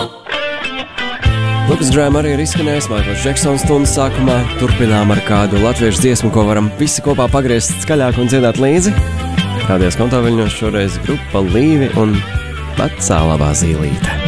Lucas Graham arī ir izskanējis Maikls Džeksons stundas sākumā. Turpinām ar kādu latviešu dziesmu, ko varam visi kopā pagriezt skaļāk un dziedāt līdzi. Radies kontaviļņos šoreiz grupa Līvi un vecā labā zīlīte.